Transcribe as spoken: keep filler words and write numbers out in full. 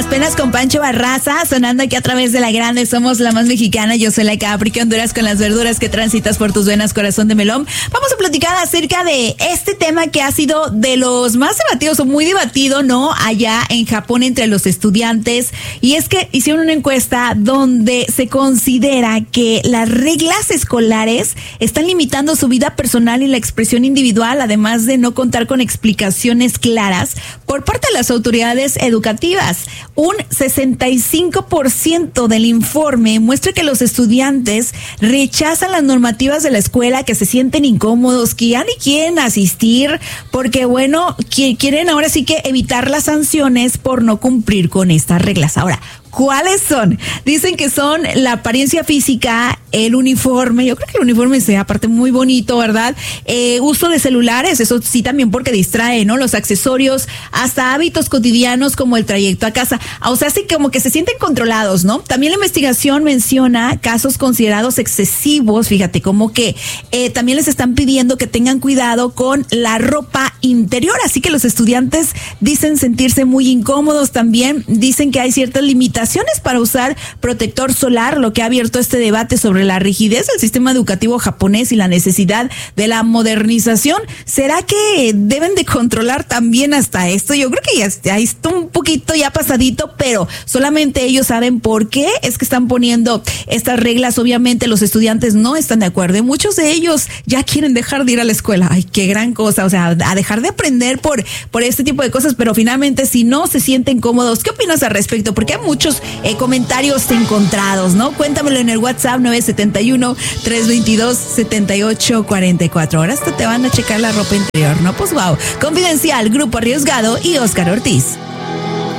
las penas con Pancho Barraza, sonando aquí a través de la grande. Somos la más mexicana, yo soy la Capri, que Honduras con las verduras que transitas por tus venas, corazón de melón. Vamos a platicar acerca de este tema que ha sido de los más debatidos o muy debatido, ¿no? Allá en Japón entre los estudiantes. Y es que hicieron una encuesta donde se considera que las reglas escolares están limitando su vida personal y la expresión individual, además de no contar con explicaciones claras por parte de las autoridades educativas. Un sesenta y cinco por ciento del informe muestra que los estudiantes rechazan las normativas de la escuela, que se sienten incómodos, que ya ni quieren asistir porque, bueno, quieren ahora sí que evitar las sanciones por no cumplir con estas reglas. Ahora, ¿cuáles son? Dicen que son la apariencia física, el uniforme. Yo creo que el uniforme sea aparte muy bonito, ¿verdad? Eh, uso de celulares, eso sí también porque distrae, ¿no? Los accesorios, hasta hábitos cotidianos como el trayecto a casa. O sea, sí como que se sienten controlados, ¿no? También la investigación menciona casos considerados excesivos, fíjate, como que eh, también les están pidiendo que tengan cuidado con la ropa interior. Así que los estudiantes dicen sentirse muy incómodos también. Dicen que hay ciertas limitaciones para usar protector solar, lo que ha abierto este debate sobre la rigidez del sistema educativo japonés y la necesidad de la modernización. ¿Será que deben de controlar también hasta esto? Yo creo que ya está, está un poquito ya pasadito, pero solamente ellos saben por qué es que están poniendo estas reglas. Obviamente los estudiantes no están de acuerdo y muchos de ellos ya quieren dejar de ir a la escuela. Ay, qué gran cosa, o sea, a dejar de aprender por, por este tipo de cosas, pero finalmente si no se sienten cómodos, ¿qué opinas al respecto? Porque hay muchos Eh, comentarios encontrados, ¿no? Cuéntamelo en el WhatsApp nueve siete uno, tres dos dos, siete ocho cuatro cuatro. Ahora hasta te van a checar la ropa interior, ¿no? Pues wow. Confidencial, Grupo Arriesgado y Oscar Ortiz.